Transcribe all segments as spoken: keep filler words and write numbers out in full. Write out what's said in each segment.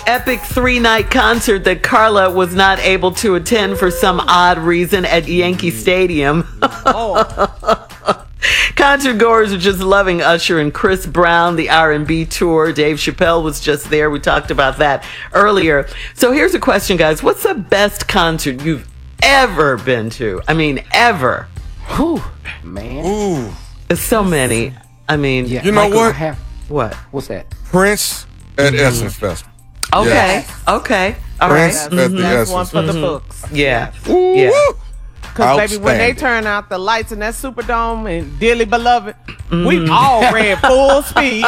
epic three-night concert that Carla was not able to attend for some odd reason at Yankee Stadium. Oh. Concert goers are just loving Usher and Chris Brown, the R and B tour. Dave Chappelle was just there. We talked about that earlier. So here's a question, guys. What's the best concert you've ever been to? I mean, ever. Whew, man. Ooh. There's so many. I mean, yeah. You know Michael, what? Have, what? What's that? Prince at mm-hmm. Essence Festival. Okay. Yes. Okay. All Prince right. At mm-hmm. the That's Essence. one for mm-hmm. the books. Yeah. Ooh. Yeah. Because, baby, when they turn out the lights in that Superdome and Dearly Beloved, mm-hmm. we all ran full speed.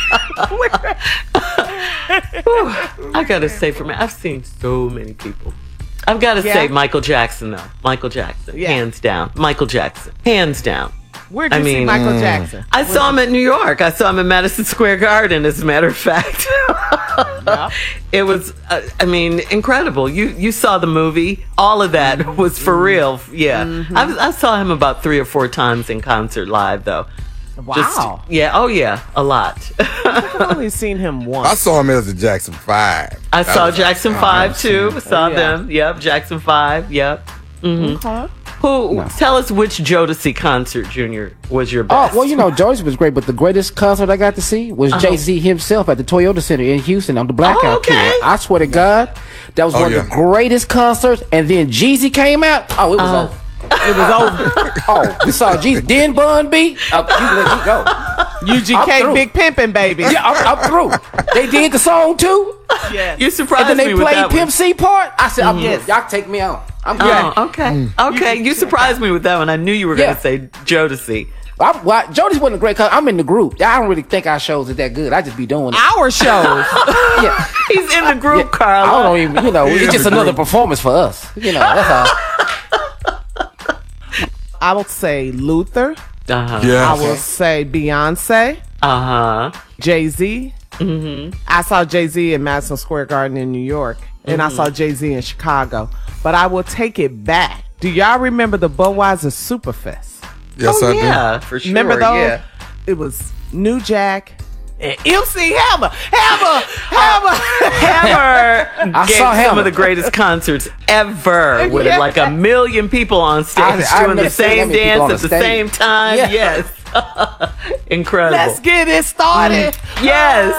I got to say, for me, I've seen so many people. I've got to yeah. say Michael Jackson, though. Michael Jackson. Yeah. Hands down. Michael Jackson. Hands down. Where'd you I see mean, Michael mm, Jackson? I Where'd saw him at New York. I saw him at Madison Square Garden, as a matter of fact. Yeah. It was, uh, I mean, incredible. You you saw the movie. All of that mm-hmm. was for real. Yeah. Mm-hmm. I, I saw him about three or four times in concert live, though. Wow. Just, yeah. Oh, yeah. A lot. I've only seen him once. I saw him as the Jackson Five. I that saw Jackson like, Five, too. I saw yeah. them. Yep. Jackson Five. Yep. Mm-hmm. Okay. Who? No. Tell us which Jodeci concert, Junior, was your best. Oh, well, you know, Jodeci was great, but the greatest concert I got to see was uh-huh. Jay-Z himself at the Toyota Center in Houston on the Blackout oh, okay. tour. I swear to God, that was oh, one yeah. of the greatest concerts. And then Jeezy came out. Oh, it was uh, over. It was over. Oh, we saw Jeezy. Then Bun B. Oh, you let me go. U G K Big Pimpin', baby. Yeah, I'm, I'm through. They did the song too. Yeah, you surprised me. And then they with played that Pimp one. C part. I said, I'm yes. good. Y'all take me out. I'm good. Oh, okay. Okay. You surprised me with that one. I knew you were yeah. going to say Jodeci. I, well, Jodeci wasn't a great concert. I'm in the group. I don't really think our shows are that good. I just be doing it. Our shows. Yeah. He's in the group, yeah. Carla. I don't even, you know, He's it's just another group. Performance for us. You know, that's all. I will say Luther. Uh-huh. Yeah. I will say Beyonce. Uh-huh. Jay-Z. Mm-hmm. I saw Jay-Z in Madison Square Garden in New York. And mm-hmm. I saw Jay-Z in Chicago. But I will take it back. Do y'all remember the Budweiser Superfest? Yes, oh, I yeah, do. for sure. Remember those? Yeah. It was New Jack and M C Hammer. Hammer! Hammer! Hammer I gave saw some Hammer. of the greatest concerts ever with Yeah. like a million people on stage I- I doing the never seen that same many people dance on at the the stage. same time. Yeah. Yes. Incredible. Let's get it started. Mm. Yes.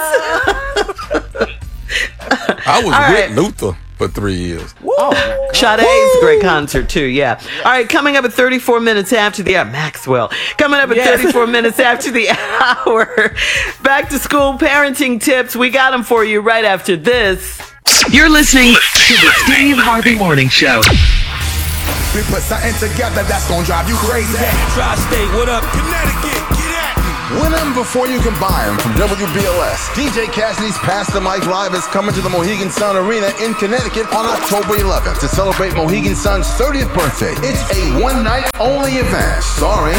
I was All with right. Luther for three years. Oh, Sade's a great concert too, yeah. All right, coming up at thirty-four minutes after the hour, Maxwell. Coming up at Yes. thirty-four minutes after the hour, back to school parenting tips. We got them for you right after this. You're listening to the Steve Harvey Morning Show. We put something together that's gonna drive you crazy. Tri-State, what up? Connecticut, get at me. Win them before you can buy them from W B L S. D J Cassidy's Pass the Mic Live is coming to the Mohegan Sun Arena in Connecticut on October eleventh to celebrate Mohegan Sun's thirtieth birthday. It's a one-night only event starring